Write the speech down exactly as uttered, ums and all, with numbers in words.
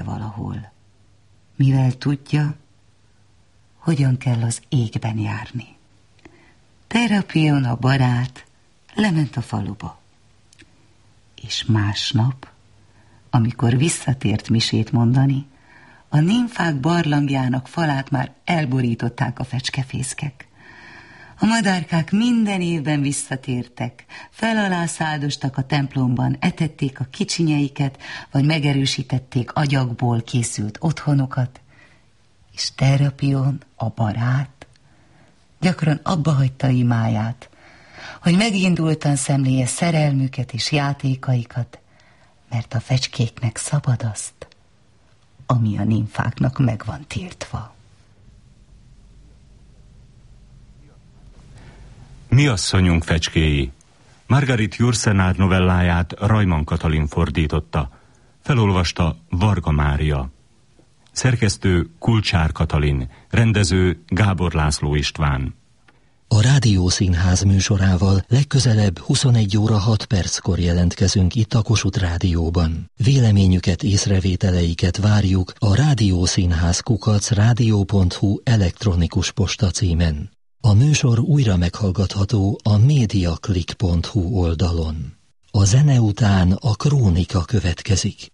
valahol, mivel tudja, hogyan kell az égben járni. Terapion, a barát, lement a faluba. És másnap, amikor visszatért misét mondani, a nimfák barlangjának falát már elborították a fecskefészkek. A madárkák minden évben visszatértek, felalá száldostak a templomban, etették a kicsinyeiket, vagy megerősítették agyagból készült otthonokat, és Terapion, a barát, gyakran abba hagyta imáját, hogy megindultan szemléje szerelmüket és játékaikat, mert a fecskéknek szabad azt, ami a nimfáknak meg van tiltva. Mi asszonyunk fecskéi? Margarit Jursenár novelláját Rajman Katalin fordította. Felolvasta Varga Mária. Szerkesztő Kulcsár Katalin, rendező Gábor László István. A Rádiószínház műsorával legközelebb huszonegy óra hat perckor jelentkezünk itt a Kossuth Rádióban. Véleményüket, észrevételeiket várjuk a rádiószínház kukac rádió pont hu elektronikus posta címen. A műsor újra meghallgatható a mediaclick pont hu oldalon. A zene után a krónika következik.